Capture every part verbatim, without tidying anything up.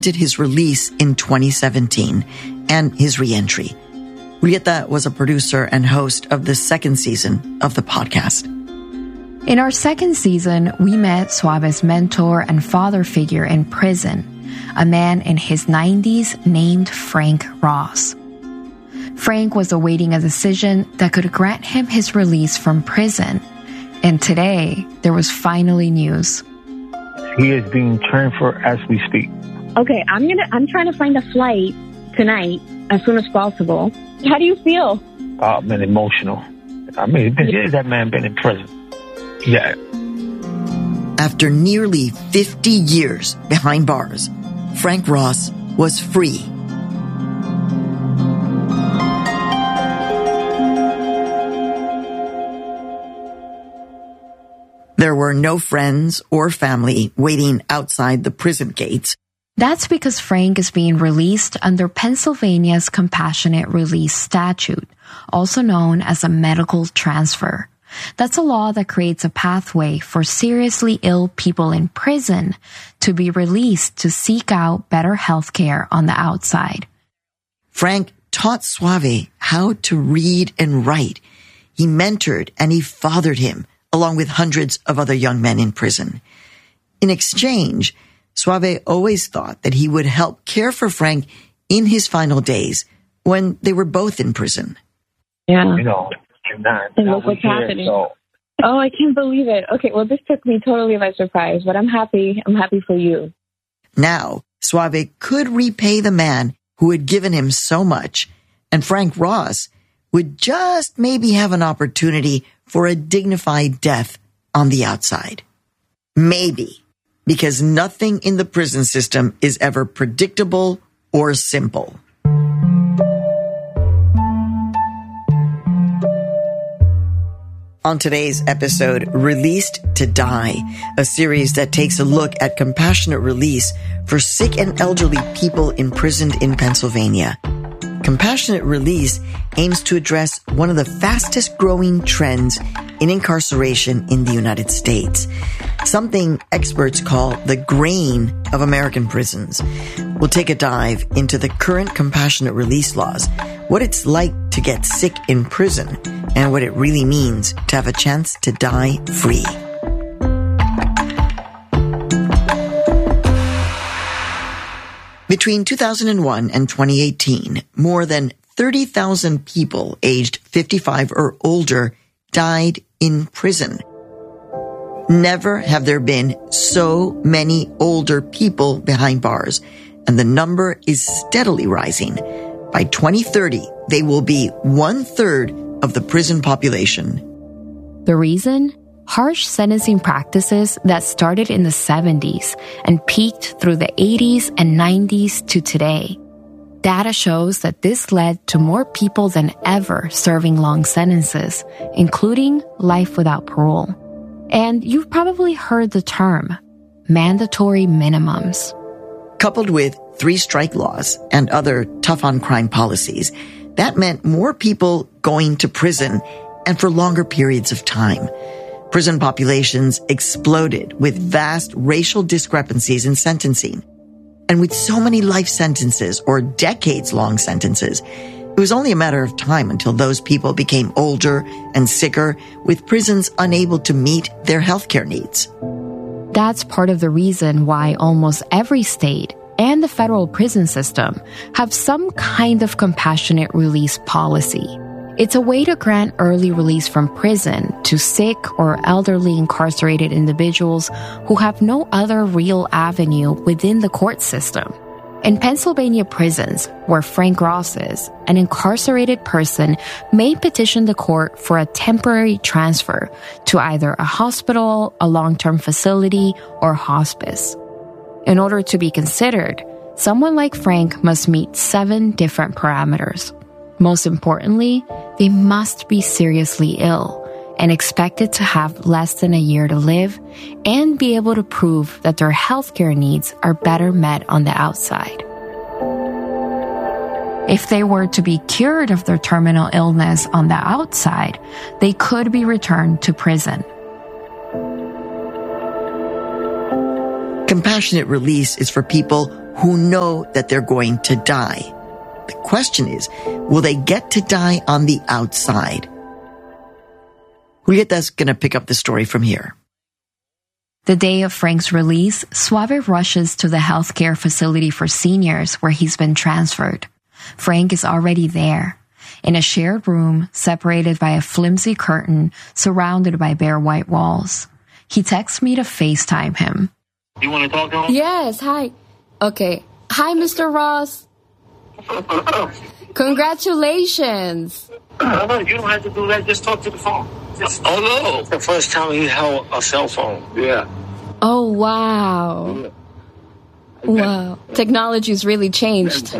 did his release in twenty seventeen and his reentry. Julieta was a producer and host of the second season of the podcast. In our second season, we met Suave's mentor and father figure in prison, a man in his nineties named Frank Ross. Frank was awaiting a decision that could grant him his release from prison. And today, there was finally news. He is being transferred as we speak. Okay, I'm gonna. I'm trying to find a flight tonight as soon as possible. How do you feel? Uh, I've been emotional. I mean, it's been years that man been in prison. Yeah. After nearly fifty years behind bars, Frank Ross was free. There were no friends or family waiting outside the prison gates. That's because Frank is being released under Pennsylvania's Compassionate Release Statute, also known as a medical transfer. That's a law that creates a pathway for seriously ill people in prison to be released to seek out better health care on the outside. Frank taught Suave how to read and write. He mentored and he fathered him, along with hundreds of other young men in prison. In exchange, Suave always thought that he would help care for Frank in his final days when they were both in prison. Yeah. You know, and not, and not look what's here, happening. So. Oh, I can't believe it. Okay, well, this took me totally by surprise, but I'm happy. I'm happy for you. Now, Suave could repay the man who had given him so much, and Frank Ross would just maybe have an opportunity for a dignified death on the outside. Maybe, because nothing in the prison system is ever predictable or simple. On today's episode, Released to Die, a series that takes a look at compassionate release for sick and elderly people imprisoned in Pennsylvania. Compassionate release aims to address one of the fastest growing trends in incarceration in the United States, something experts call the grain of American prisons. We'll take a dive into the current compassionate release laws, what it's like to get sick in prison, and what it really means to have a chance to die free. Between two thousand one and twenty eighteen, more than thirty thousand people aged fifty-five or older died in prison. Never have there been so many older people behind bars, and the number is steadily rising. By twenty thirty, they will be one-third of the prison population. The reason? Harsh sentencing practices that started in the seventies and peaked through the eighties and nineties to today. Data shows that this led to more people than ever serving long sentences, including life without parole. And you've probably heard the term, mandatory minimums. Coupled with three-strike laws and other tough-on-crime policies, that meant more people going to prison and for longer periods of time. Prison populations exploded with vast racial discrepancies in sentencing. And with so many life sentences or decades-long sentences, it was only a matter of time until those people became older and sicker, with prisons unable to meet their healthcare needs. That's part of the reason why almost every state and the federal prison system have some kind of compassionate release policy. It's a way to grant early release from prison to sick or elderly incarcerated individuals who have no other real avenue within the court system. In Pennsylvania prisons, where Frank Ross is, an incarcerated person may petition the court for a temporary transfer to either a hospital, a long-term facility, or hospice. In order to be considered, someone like Frank must meet seven different parameters. Most importantly, they must be seriously ill and expected to have less than a year to live and be able to prove that their healthcare needs are better met on the outside. If they were to be cured of their terminal illness on the outside, they could be returned to prison. Compassion compassionate release is for people who know that they're going to die. The question is, will they get to die on the outside? Julieta's going to pick up the story from here. The day of Frank's release, Suave rushes to the healthcare facility for seniors where he's been transferred. Frank is already there, in a shared room separated by a flimsy curtain surrounded by bare white walls. He texts me to FaceTime him. You want to talk to him? Yes, hi. Okay. Hi, Mister Ross. Congratulations. No, no, you don't have to do that. Just talk to the phone. Just, oh, no. It's the first time he held a cell phone. Yeah. Oh, wow. Wow. Technology's really changed.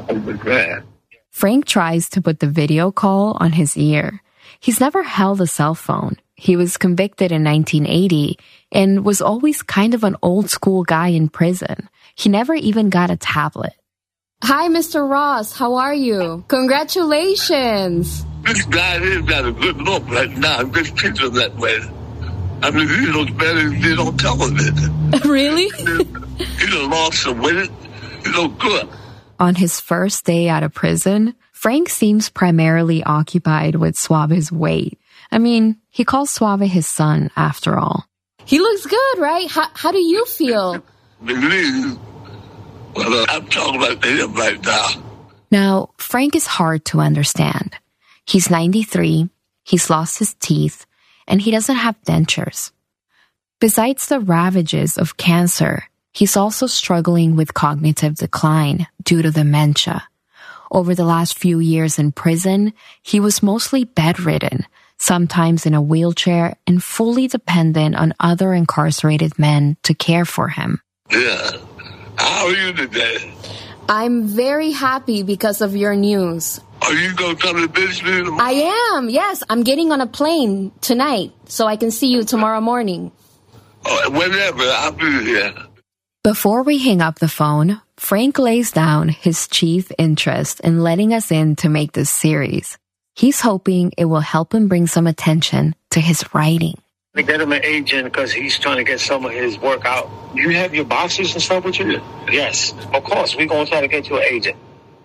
Frank tries to put the video call on his ear. He's never held a cell phone. He was convicted in nineteen eighty and was always kind of an old school guy in prison. He never even got a tablet. Hi, Mister Ross. How are you? Congratulations. This guy has got a good look right now. This picture that way. I mean, he looks better than he did on television. Really? He done lost some weight. He look good. On his first day out of prison, Frank seems primarily occupied with Suave's weight. I mean, he calls Suave his son, after all. He looks good, right? How, how do you feel? Believe. Well, I'm talking about him right now. Now, Frank is hard to understand. He's ninety-three, he's lost his teeth, and he doesn't have dentures. Besides the ravages of cancer, he's also struggling with cognitive decline due to dementia. Over the last few years in prison, he was mostly bedridden, sometimes in a wheelchair, and fully dependent on other incarcerated men to care for him. Yeah. How are you today? I'm very happy because of your news. Are you going to come to visit me tomorrow? I am, yes. I'm getting on a plane tonight, so I can see you tomorrow morning. Oh, whenever, I'll be here. Before we hang up the phone, Frank lays down his chief interest in letting us in to make this series. He's hoping it will help him bring some attention to his writing. To get him an agent because he's trying to get some of his work out. You have your boxes and stuff with you? Yes, of course. We're going to try to get you an agent.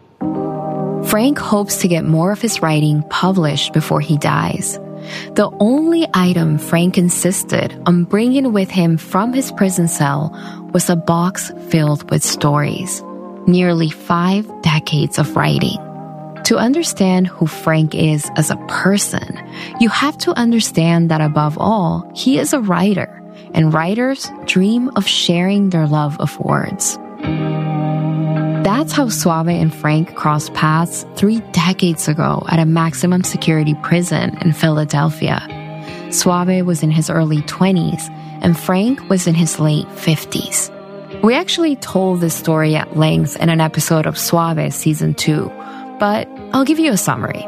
Frank hopes to get more of his writing published before he dies. The only item Frank insisted on bringing with him from his prison cell was a box filled with stories. Nearly five decades of writing. To understand who Frank is as a person, you have to understand that above all, he is a writer, and writers dream of sharing their love of words. That's how Suave and Frank crossed paths three decades ago at a maximum security prison in Philadelphia. Suave was in his early twenties, and Frank was in his late fifties. We actually told this story at length in an episode of Suave Season two, but I'll give you a summary.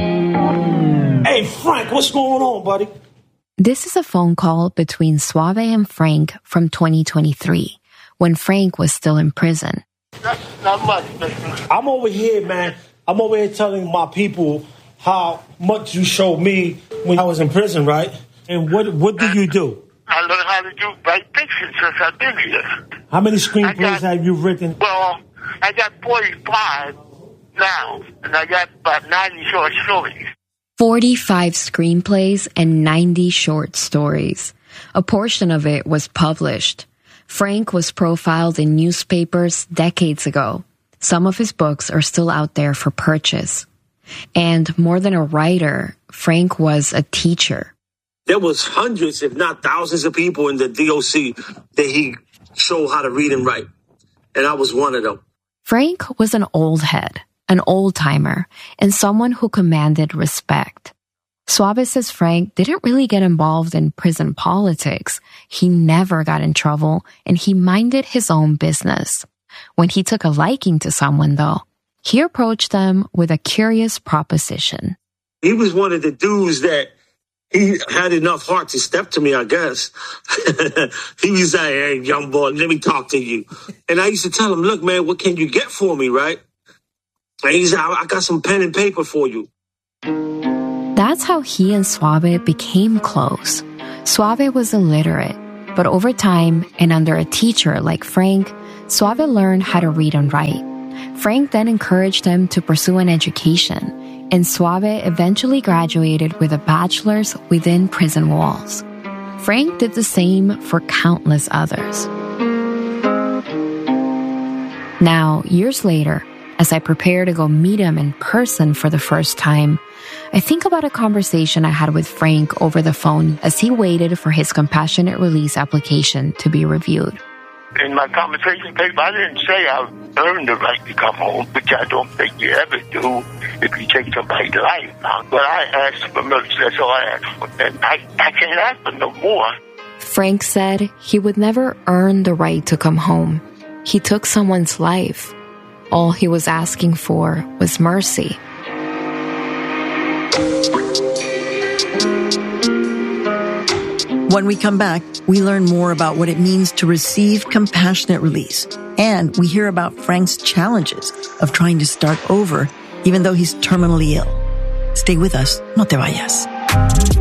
Hey, Frank, what's going on, buddy? This is a phone call between Suave and Frank from twenty twenty-three, when Frank was still in prison. Not, not much, mister. I'm over here, man. I'm over here telling my people how much you showed me when I was in prison, right? And what what do you do? I learned how to do write fiction since I've been here. How many screenplays got, have you written? Well, I got forty-five now, and I got about ninety short stories. forty-five screenplays and ninety short stories. A portion of it was published. Frank was profiled in newspapers decades ago. Some of his books are still out there for purchase. And more than a writer, Frank was a teacher. There was hundreds, if not thousands of people in the D O C that he showed how to read and write. And I was one of them. Frank was an old head, an old-timer, and someone who commanded respect. Suave says Frank didn't really get involved in prison politics. He never got in trouble, and he minded his own business. When he took a liking to someone, though, he approached them with a curious proposition. He was one of the dudes that he had enough heart to step to me, I guess. He was like, hey, young boy, let me talk to you. And I used to tell him, look, man, what can you get for me, right? And he's like, I got some pen and paper for you. That's how he and Suave became close. Suave was illiterate, But over time, and under a teacher like Frank, Suave learned how to read and write. Frank then encouraged him to pursue an education, and Suave eventually graduated with a bachelor's within prison walls. Frank did the same for countless others. Now, years later, as I prepare to go meet him in person for the first time, I think about a conversation I had with Frank over the phone as he waited for his compassionate release application to be reviewed. In my conversation paper, I didn't say I earned the right to come home, which I don't think you ever do if you take somebody's life. But I asked for mercy, that's all I asked for. And I, I can't ask for no more. Frank said he would never earn the right to come home. He took someone's life. All he was asking for was mercy. When we come back, we learn more about what it means to receive compassionate release. And we hear about Frank's challenges of trying to start over, even though he's terminally ill. Stay with us. No te vayas.